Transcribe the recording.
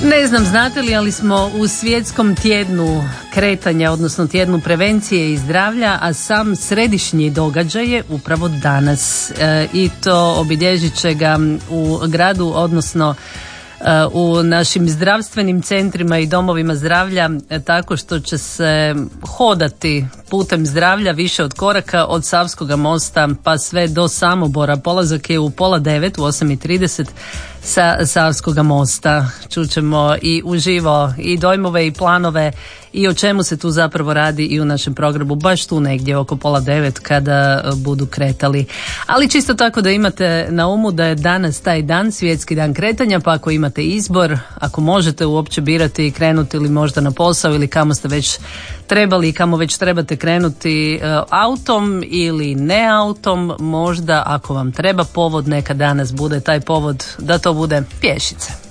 Ne znam znate li, ali smo u svjetskom tjednu kretanja, odnosno tjednu prevencije i zdravlja, a sam središnji događaj je upravo danas i to obilježit će ga u gradu, odnosno u našim zdravstvenim centrima i domovima zdravlja tako što će se hodati putem zdravlja više od koraka od Savskoga mosta pa sve do Samobora. Polazak je u 8:30 u 8:30 sa Savskoga mosta. Čućemo i uživo i dojmove i planove i o čemu se tu zapravo radi i u našem programu baš tu negdje oko 8:30 kada budu kretali. Ali čisto tako da imate na umu da je danas taj dan, svjetski dan kretanja, pa ako imate izbor, ako možete uopće birati i krenuti ili možda na posao ili kamo ste već trebali i kamo već trebate krenuti autom ili ne autom, možda ako vam treba povod, neka danas bude taj povod da to bude pješice.